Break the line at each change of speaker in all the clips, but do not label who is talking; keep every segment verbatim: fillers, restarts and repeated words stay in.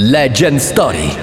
Legend Story.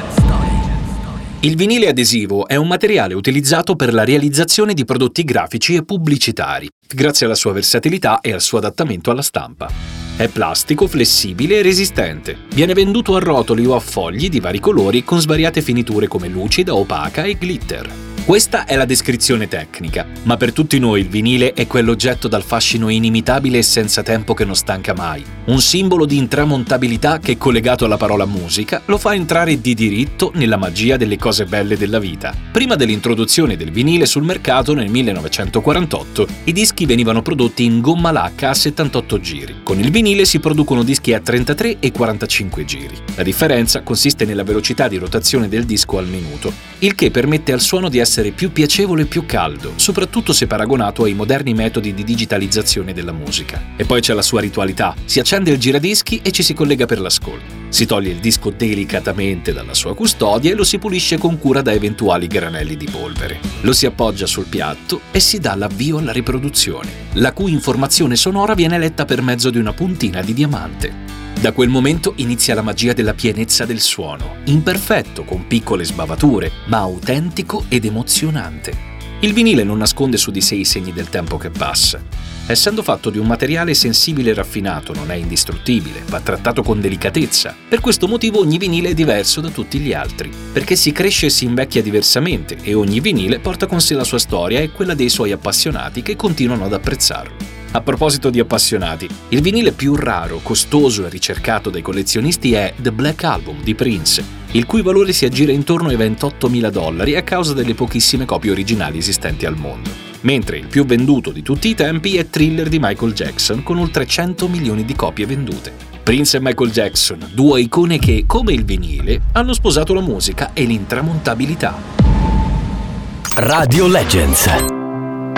Il vinile adesivo è un materiale utilizzato per la realizzazione di prodotti grafici e pubblicitari, grazie alla sua versatilità e al suo adattamento alla stampa. È plastico, flessibile e resistente. Viene venduto a rotoli o a fogli di vari colori con svariate finiture come lucida, opaca e glitter. Questa è la descrizione tecnica, ma per tutti noi il vinile è quell'oggetto dal fascino inimitabile e senza tempo che non stanca mai. Un simbolo di intramontabilità che, collegato alla parola musica, lo fa entrare di diritto nella magia delle cose belle della vita. Prima dell'introduzione del vinile sul mercato nel millenovecentoquarantotto, i dischi venivano prodotti in gomma lacca a settantotto giri. Con il vinile si producono dischi a trentatré e quarantacinque giri. La differenza consiste nella velocità di rotazione del disco al minuto, il che permette al suono di essere più piacevole e più caldo, soprattutto se paragonato ai moderni metodi di digitalizzazione della musica. E poi c'è la sua ritualità: si accende il giradischi e ci si collega per l'ascolto. Si toglie il disco delicatamente dalla sua custodia e lo si pulisce con cura da eventuali granelli di polvere. Lo si appoggia sul piatto e si dà l'avvio alla riproduzione, la cui informazione sonora viene letta per mezzo di una puntina di diamante. Da quel momento inizia la magia della pienezza del suono, imperfetto, con piccole sbavature, ma autentico ed emozionante. Il vinile non nasconde su di sé i segni del tempo che passa. Essendo fatto di un materiale sensibile e raffinato, non è indistruttibile, va trattato con delicatezza. Per questo motivo ogni vinile è diverso da tutti gli altri, perché si cresce e si invecchia diversamente e ogni vinile porta con sé la sua storia e quella dei suoi appassionati che continuano ad apprezzarlo. A proposito di appassionati, il vinile più raro, costoso e ricercato dai collezionisti è The Black Album di Prince, il cui valore si aggira intorno ai ventottomila dollari a causa delle pochissime copie originali esistenti al mondo. Mentre il più venduto di tutti i tempi è Thriller di Michael Jackson, con oltre cento milioni di copie vendute. Prince e Michael Jackson, due icone che, come il vinile, hanno sposato la musica e l'intramontabilità.
Radio Legends.